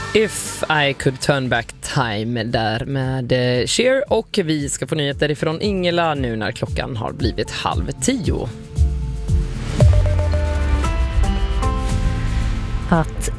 If I could turn back time där med Cher, och vi ska få nyheter ifrån Ingela nu när klockan har blivit 9:30. Att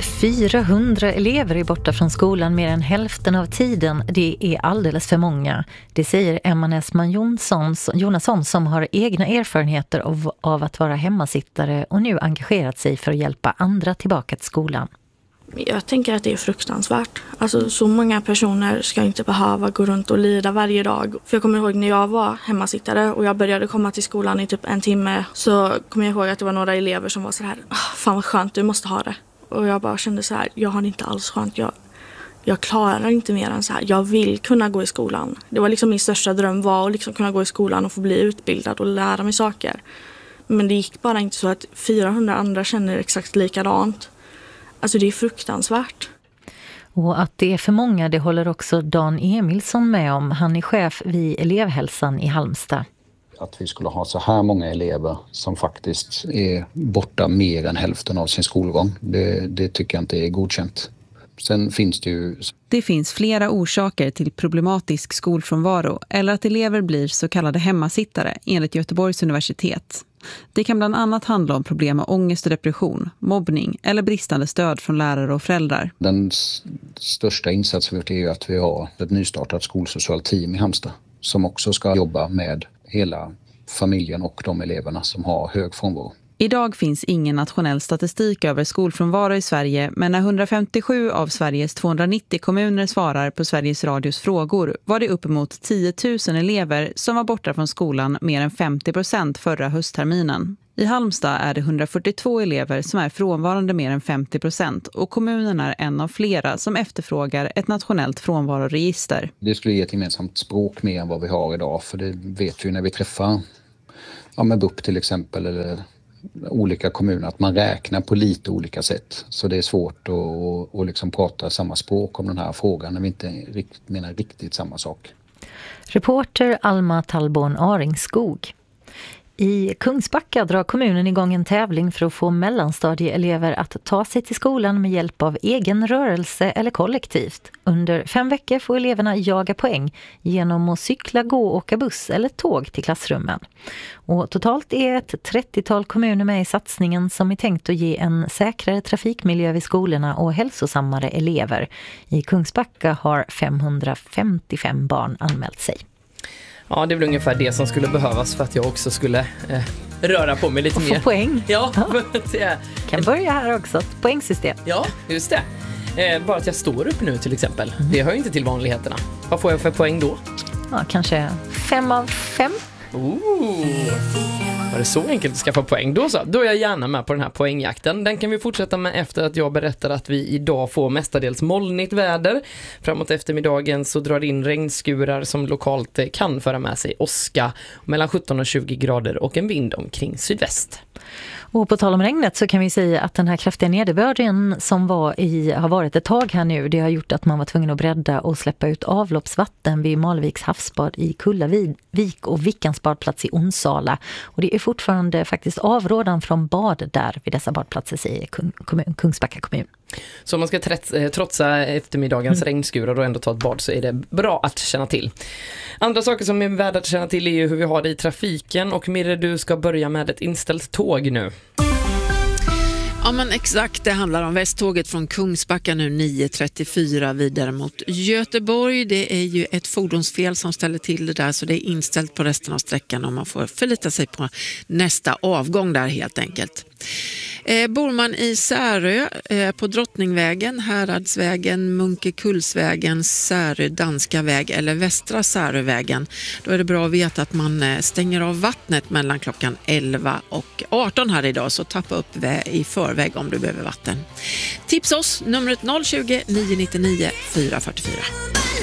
400 elever är borta från skolan mer än hälften av tiden, det är alldeles för många. Det säger Emma Näsman Jonasson som har egna erfarenheter av att vara hemmasittare och nu engagerat sig för att hjälpa andra tillbaka till skolan. Jag tänker att det är fruktansvärt. Alltså så många personer ska inte behöva gå runt och lida varje dag. För jag kommer ihåg när jag var hemmasittare och jag började komma till skolan i typ 1 timme, så kommer jag ihåg att det var några elever som var så här: fan vad skönt, du måste ha det. Och jag bara kände så här, jag har det inte alls skönt. Jag klarar inte mer än så här. Jag vill kunna gå i skolan. Det var liksom min största dröm, var att liksom kunna gå i skolan och få bli utbildad och lära mig saker. Men det gick bara inte, så att 400 andra känner exakt likadant. Alltså det är fruktansvärt. Och att det är för många, det håller också Dan Emilsson med om. Han är chef vid elevhälsan i Halmstad. Att vi skulle ha så här många elever som faktiskt är borta mer än hälften av sin skolgång, det tycker jag inte är godkänt. Sen finns det ju... Det finns flera orsaker till problematisk skolfrånvaro eller att elever blir så kallade hemmasittare enligt Göteborgs universitet. Det kan bland annat handla om problem med ångest och depression, mobbning eller bristande stöd från lärare och föräldrar. Den största insatsen vi har är att vi har ett nystartat skolsocialt team i Halmstad som också ska jobba med hela familjen och de eleverna som har hög frånvaro. Idag finns ingen nationell statistik över skolfrånvaro i Sverige, men när 157 av Sveriges 290 kommuner svarar på Sveriges Radios frågor var det uppemot 10 000 elever som var borta från skolan mer än 50% förra höstterminen. I Halmstad är det 142 elever som är frånvarande mer än 50% och kommunen är en av flera som efterfrågar ett nationellt frånvaroregister. Det skulle ge ett gemensamt språk mer än vad vi har idag, för det vet vi när vi träffar med BUP till exempel eller olika kommuner, att man räknar på lite olika sätt. Så det är svårt att liksom prata samma språk om den här frågan när vi inte menar riktigt samma sak. Reporter Alma Tallborn Aringskog. I Kungsbacka drar kommunen igång en tävling för att få mellanstadieelever att ta sig till skolan med hjälp av egen rörelse eller kollektivt. Under 5 veckor får eleverna jaga poäng genom att cykla, gå, åka buss eller tåg till klassrummen. Och totalt är ett 30-tal kommuner med i satsningen som är tänkt att ge en säkrare trafikmiljö vid skolorna och hälsosammare elever. I Kungsbacka har 555 barn anmält sig. Ja, det är väl ungefär det som skulle behövas för att jag också skulle röra på mig lite och mer. Få poäng. Ja. Kan börja här också, ett poängsystem. Ja, just det. Bara att jag står upp nu till exempel. Det hör ju inte till vanligheterna. Vad får jag för poäng då? Ja, kanske 5 av 5. Var det så enkelt att skaffa poäng? Då är jag gärna med på den här poängjakten. Den kan vi fortsätta med efter att jag berättar att vi idag får mestadels molnigt väder. Framåt eftermiddagen så drar det in regnskurar som lokalt kan föra med sig åska mellan 17 och 20 grader och en vind omkring sydväst. Och på tal om regnet så kan vi säga att den här kraftiga nederbörden som har varit ett tag här nu, det har gjort att man var tvungen att bredda och släppa ut avloppsvatten vid Malviks havsbad i Kullavik och Vickans badplats i Onsala. Och det är fortfarande faktiskt avrådan från bad där vid dessa badplatser, säger Kungsbacka kommun. Så om man ska trotsa eftermiddagens regnskurar och ändå ta ett bad så är det bra att känna till. Andra saker som är värda att känna till är ju hur vi har det i trafiken. Och Mirre, du ska börja med ett inställt tåg nu. Ja men exakt, det handlar om Västtåget från Kungsbacka nu 9.34 vidare mot Göteborg. Det är ju ett fordonsfel som ställer till det där, så det är inställt på resten av sträckan och man får förlita sig på nästa avgång där helt enkelt. Bor man i Särö på Drottningvägen, Häradsvägen, Munkekullsvägen, Särö Danska väg eller Västra Särövägen, då är det bra att veta att man stänger av vattnet mellan klockan 11 och 18 här idag, så tappa upp i förväg om du behöver vatten. Tips oss, numret 020 999 444.